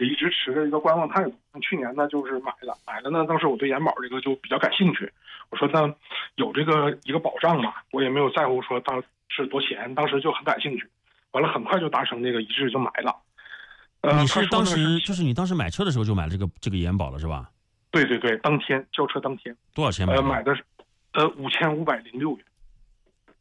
也一直持着一个观望态度。去年呢，就是买了呢，当时我对延保这个就比较感兴趣，我说那有这个一个保障吧，我也没有在乎说当是多钱，当时就很感兴趣，完了很快就达成这个一致就买了。 你是当时就是你当时买车的时候就买了这个延保了是吧？ 对，当天交车当天。 多少钱买的？ 买的是5506元。